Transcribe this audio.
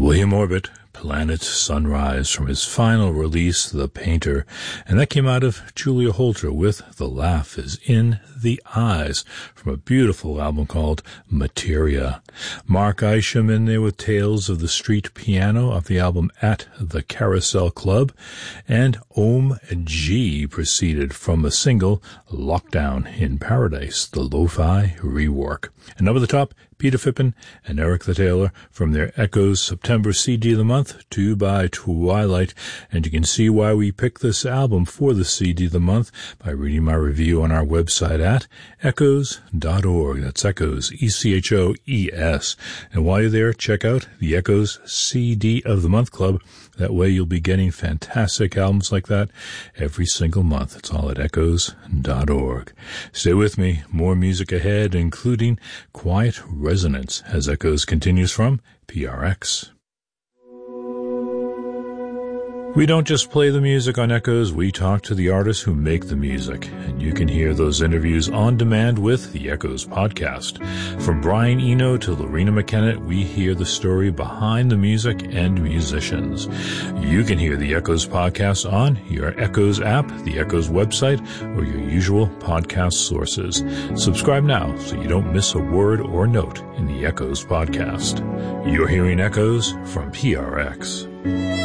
William Orbit, Planet Sunrise, from his final release, The Painter, and that came out of Julia Holter with The Laugh is in the Eyes, from a beautiful album called Materia. Mark Isham in there with Tales of the Street Piano off the album At the Carousel Club, and Om G proceeded from a single, Lockdown in Paradise, the Lo-Fi Rework. And over the top, Peter Phippen and Eric the Taylor from their Echoes September CD of the Month, 2 by Twilight. And you can see why we picked this album for the CD of the month by reading my review on our website at echoes.org. That's Echoes, E-C-H-O-E-S. And while you're there, check out the Echoes CD of the Month Club. That way you'll be getting fantastic albums like that every single month. It's all at echoes.org. Stay with me. More music ahead, including Quiet Resonance, as Echoes continues from PRX. We don't just play the music on Echoes, we talk to the artists who make the music, and you can hear those interviews on demand with the Echoes podcast. From Brian Eno to Lorena McKenna, we hear the story behind the music and musicians. You can hear the Echoes podcast on your Echoes app, the Echoes website, or your usual podcast sources. Subscribe now so you don't miss a word or note in the Echoes podcast. You're hearing Echoes from PRX.